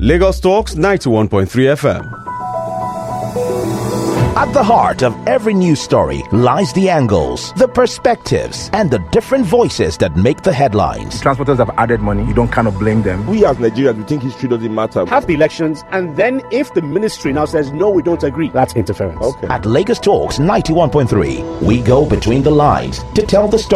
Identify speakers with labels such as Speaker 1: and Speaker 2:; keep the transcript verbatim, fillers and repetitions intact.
Speaker 1: Lagos Talks ninety-one point three F M.
Speaker 2: At the heart of every news story lies the angles, the perspectives, and the different voices that make the headlines.
Speaker 3: Transporters have added money. You don't kind of blame them.
Speaker 4: We as Nigerians, we think history doesn't matter.
Speaker 5: Have the elections, and then if the ministry now says, no, we don't agree, that's interference.
Speaker 2: Okay. At Lagos Talks ninety-one point three, we go between the lines to tell the story.